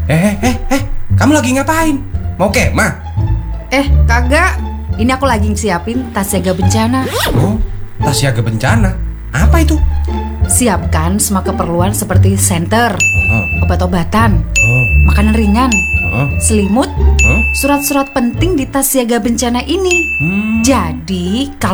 Kamu lagi ngapain? Mau kemah? Kagak. Ini aku lagi siapin tas siaga bencana. Oh, tas siaga bencana. Apa itu? Siapkan semua keperluan seperti senter, obat-obatan, makanan ringan, selimut, surat-surat penting di tas siaga bencana ini. Jadi, kalau